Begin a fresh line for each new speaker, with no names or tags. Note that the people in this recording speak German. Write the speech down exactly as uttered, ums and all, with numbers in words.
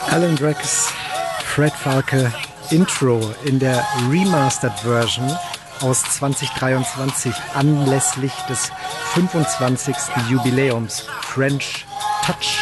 Alan Braxe, Fred Falke Intro in der Remastered Version aus zwanzig dreiundzwanzig anlässlich des fünfundzwanzigsten Jubiläums French Touch.